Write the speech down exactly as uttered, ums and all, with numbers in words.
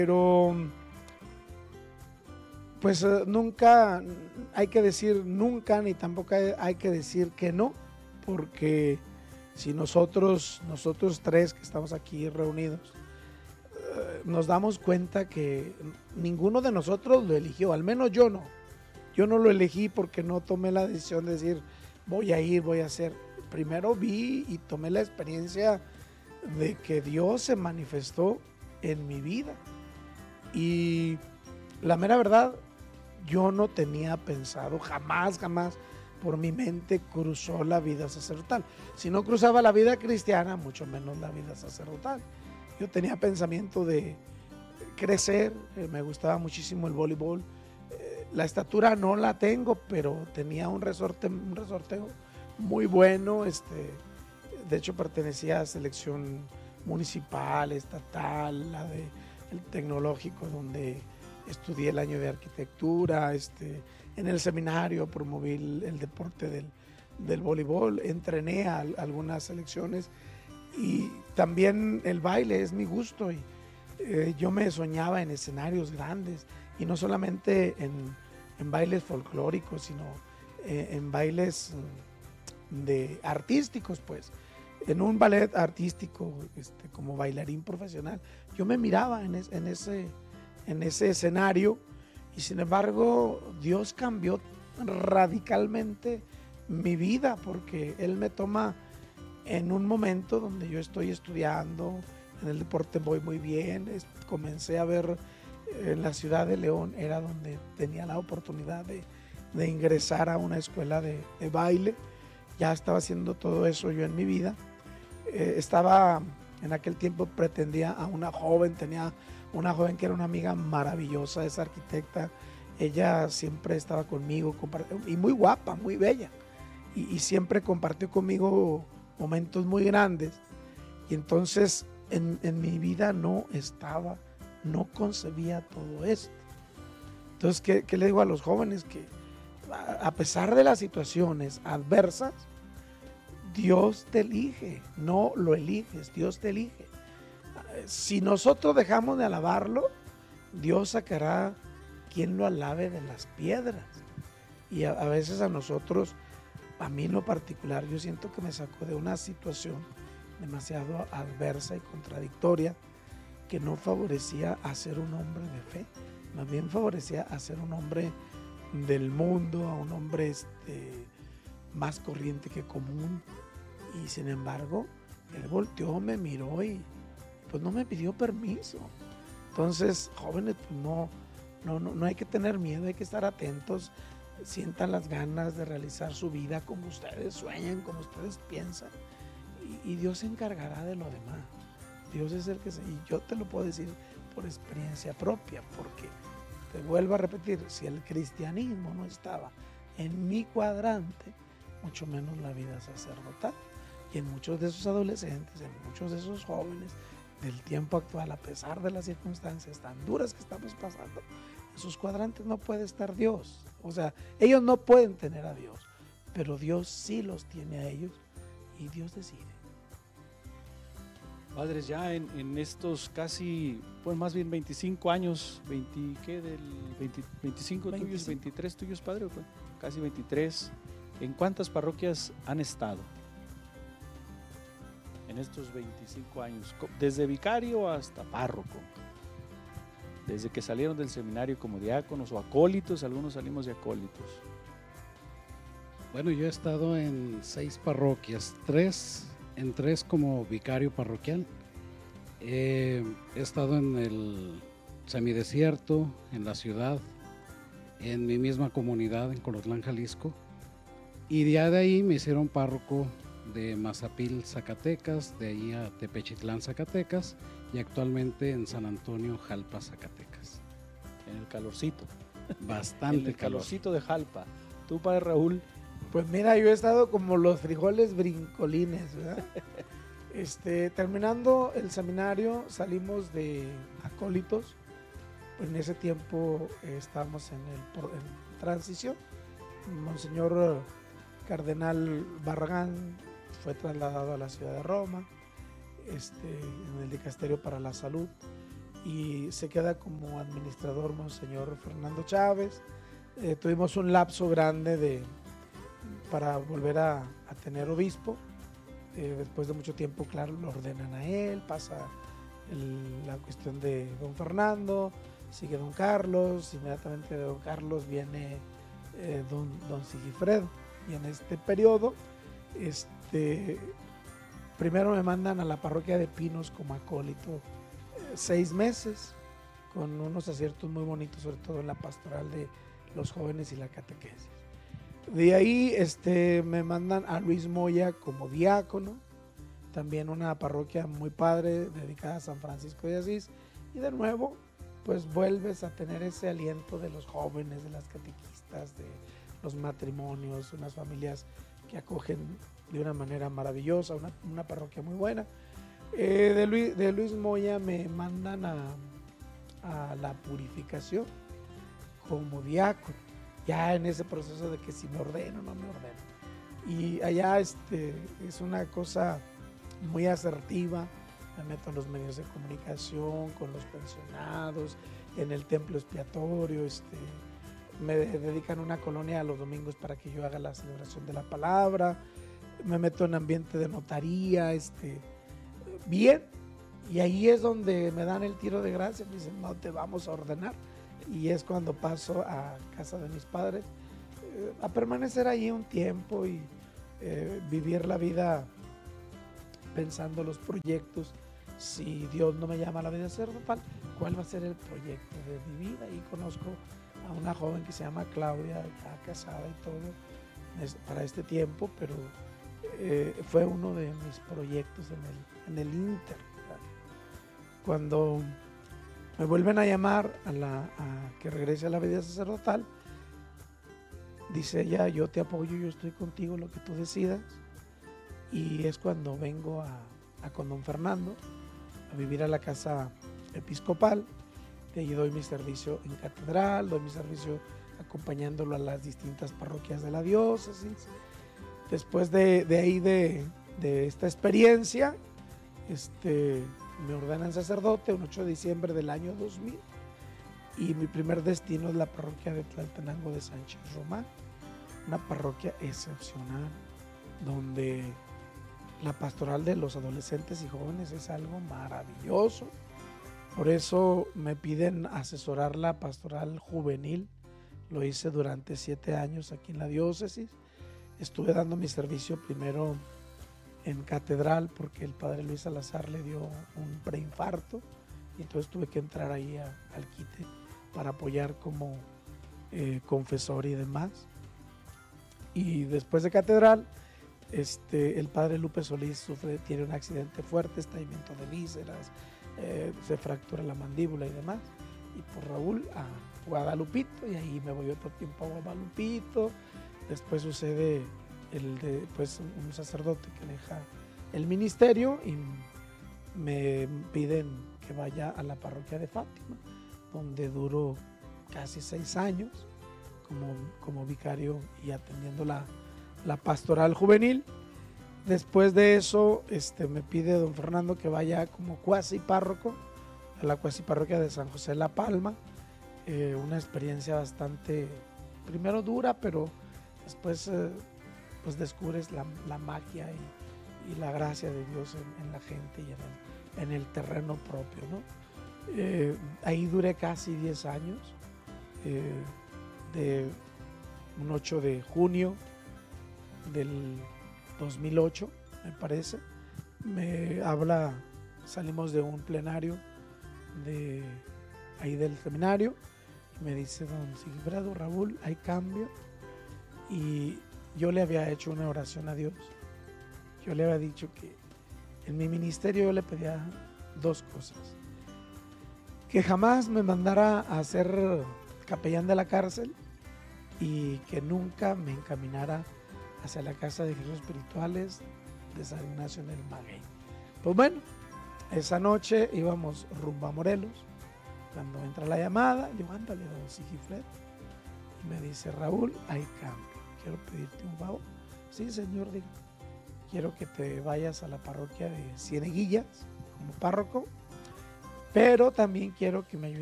Pero pues eh, nunca hay que decir nunca, ni tampoco hay, hay que decir que no, porque si nosotros, nosotros tres que estamos aquí reunidos, eh, nos damos cuenta que ninguno de nosotros lo eligió, al menos yo no. Yo no lo elegí porque no tomé la decisión de decir voy a ir, voy a hacer. Primero vi y tomé la experiencia de que Dios se manifestó en mi vida. Y la mera verdad, yo no tenía pensado, jamás, jamás por mi mente cruzó la vida sacerdotal. Si no cruzaba la vida cristiana, mucho menos la vida sacerdotal. Yo tenía pensamiento de crecer, eh, me gustaba muchísimo el voleibol. Eh, la estatura no la tengo, pero tenía un resorte, un resorteo muy bueno. Este, de hecho, pertenecía a selección municipal, estatal, la de el tecnológico, donde estudié el año de arquitectura. Este, en el seminario promoví el, el deporte del, del voleibol, entrené a, a algunas selecciones, y también el baile es mi gusto. Y eh, yo me soñaba en escenarios grandes, y no solamente en, en bailes folclóricos, sino eh, en bailes de artísticos, pues en un ballet artístico, este, como bailarín profesional. Yo me miraba en, es, en, ese, en ese escenario, y sin embargo Dios cambió radicalmente mi vida, porque Él me toma en un momento donde yo estoy estudiando, en el deporte voy muy bien. Es, comencé a ver en la ciudad de León, era donde tenía la oportunidad de, de ingresar a una escuela de, de baile. Ya estaba haciendo todo eso yo en mi vida. Eh, estaba en aquel tiempo, pretendía a una joven, tenía una joven que era una amiga maravillosa, es arquitecta. Ella siempre estaba conmigo y muy guapa, muy bella, y, y siempre compartió conmigo momentos muy grandes. Y entonces en, en mi vida no estaba, no concebía todo esto. Entonces, ¿qué, qué le digo a los jóvenes? Que a, a pesar de las situaciones adversas, Dios te elige, no lo eliges, Dios te elige. Si nosotros dejamos de alabarlo, Dios sacará quien lo alabe de las piedras. Y a, a veces a nosotros, a mí en lo particular, yo siento que me sacó de una situación demasiado adversa y contradictoria, que no favorecía a ser un hombre de fe, más bien favorecía a ser un hombre del mundo, a un hombre este, más corriente que común. Y sin embargo, él volteó, me miró y pues no me pidió permiso. Entonces, jóvenes, pues no, no, no, no hay que tener miedo, hay que estar atentos, sientan las ganas de realizar su vida como ustedes sueñan, como ustedes piensan, y, y Dios se encargará de lo demás. Dios es el que se, y yo te lo puedo decir por experiencia propia, porque te vuelvo a repetir, si el cristianismo no estaba en mi cuadrante, mucho menos la vida sacerdotal. Y en muchos de esos adolescentes, en muchos de esos jóvenes del tiempo actual, a pesar de las circunstancias tan duras que estamos pasando, en sus cuadrantes no puede estar Dios. O sea, ellos no pueden tener a Dios, pero Dios sí los tiene a ellos, y Dios decide. Padres, ya en, en estos casi, pues más bien veinticinco años, veinte, ¿qué? Del veinte, veinticinco tuyos, veinticinco. veintitrés tuyos, padre, pues, casi veintitrés. ¿En cuántas parroquias han estado en estos veinticinco años? Desde vicario hasta párroco. Desde que salieron del seminario como diáconos o acólitos, algunos salimos de acólitos. Bueno, yo he estado en seis parroquias, tres, en tres como vicario parroquial. Eh, he estado en el semidesierto, en la ciudad, en mi misma comunidad, en Colotlán, Jalisco. Y ya de ahí me hicieron párroco de Mazapil, Zacatecas, de ahí a Tepechitlán, Zacatecas, y actualmente en San Antonio, Jalpa, Zacatecas. En el calorcito. Bastante en el calor. calorcito de Jalpa. ¿Tú, padre Raúl? Pues mira, yo he estado como los frijoles brincolines, ¿verdad? Este, terminando el seminario, salimos de acólitos. Pues en ese tiempo eh, estábamos en, el, en transición. Monseñor Cardenal Barragán fue trasladado a la ciudad de Roma, este, en el dicasterio para la salud, y se queda como administrador Monseñor Fernando Chávez. Eh, tuvimos un lapso grande de, para volver a, a tener obispo. Eh, después de mucho tiempo, claro, lo ordenan a él, pasa el, la cuestión de don Fernando, sigue don Carlos, inmediatamente de don Carlos viene eh, don, don Sigifredo. Y en este periodo, este, primero me mandan a la parroquia de Pinos como acólito, eh, seis meses, con unos aciertos muy bonitos, sobre todo en la pastoral de los jóvenes y la catequesis. De ahí este, me mandan a Luis Moya como diácono, también una parroquia muy padre dedicada a San Francisco de Asís, y de nuevo pues vuelves a tener ese aliento de los jóvenes, de las catequistas, de los matrimonios, unas familias que acogen de una manera maravillosa, una, una parroquia muy buena. Eh, de, Luis, de Luis Moya me mandan a, a la purificación como diácono, ya en ese proceso de que si me ordeno o no me ordeno. Y allá este, es una cosa muy asertiva, me meto en los medios de comunicación, con los pensionados, en el templo expiatorio, este, me dedican una colonia a los domingos para que yo haga la celebración de la palabra, me meto en ambiente de notaría, este, bien, y ahí es donde me dan el tiro de gracia, me dicen, no te vamos a ordenar, y es cuando paso a casa de mis padres, eh, a permanecer ahí un tiempo y eh, vivir la vida pensando los proyectos. Si Dios no me llama a la vida sacerdotal, ¿cuál va a ser el proyecto de mi vida? Y conozco a una joven que se llama Claudia, ya casada y todo, es, para este tiempo, pero eh, fue uno de mis proyectos en el, en el Inter. ¿Verdad? Cuando me vuelven a llamar a, la, a que regrese a la vida sacerdotal, dice ella, yo te apoyo, yo estoy contigo, lo que tú decidas. Y es cuando vengo a, a con don Fernando a vivir a la casa episcopal. De allí doy mi servicio en catedral, doy mi servicio acompañándolo a las distintas parroquias de la diócesis. Después de, de ahí de, de esta experiencia, este, me ordenan sacerdote un ocho de diciembre del año dos mil, y mi primer destino es la parroquia de Tlaltenango de Sánchez Román, una parroquia excepcional donde la pastoral de los adolescentes y jóvenes es algo maravilloso. Por eso me piden asesorar la pastoral juvenil. Lo hice durante siete años aquí en la diócesis. Estuve dando mi servicio primero en catedral porque el padre Luis Salazar le dio un preinfarto y entonces tuve que entrar ahí a, al quite para apoyar como eh, confesor y demás. Y después de catedral, Este, el padre Lupe Solís sufre, tiene un accidente fuerte, estallamiento de vísceras, eh, se fractura la mandíbula y demás. Y por Raúl a Guadalupito, y ahí me voy otro tiempo a Guadalupito. Después sucede el de, pues, un sacerdote que deja el ministerio y me piden que vaya a la parroquia de Fátima, donde duro casi seis años como, como vicario y atendiendo la la pastoral juvenil. Después de eso este, me pide don Fernando que vaya como cuasi párroco a la cuasi parroquia de San José La Palma, eh, una experiencia bastante, primero dura, pero después eh, pues descubres la, la magia y, y la gracia de Dios en, en la gente y en el, en el terreno propio, ¿no? Eh, ahí duré casi diez años, eh, de un ocho de junio del dos mil ocho, me parece, me habla, salimos de un plenario de ahí del seminario y me dice don Sigifredo, Raúl, hay cambio. Y yo le había hecho una oración a Dios, yo le había dicho que en mi ministerio yo le pedía dos cosas: que jamás me mandara a ser capellán de la cárcel y que nunca me encaminara hacia la casa de ejercicios espirituales de San Ignacio en el Maguey. Pues bueno, esa noche íbamos rumbo a Morelos, cuando entra la llamada, le digo, ándale, don Sigifredo, y me dice, Raúl, hay cambio, quiero pedirte un favor. Sí, señor, digo, quiero que te vayas a la parroquia de Cieneguillas como párroco, pero también quiero que me ayuden